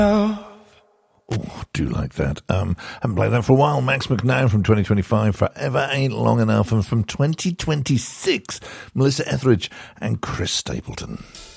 Oh, do like that. Haven't played that for a while. Max McNown from 2025, Forever Ain't Long Enough, and from 2026, Melissa Etheridge and Chris Stapleton.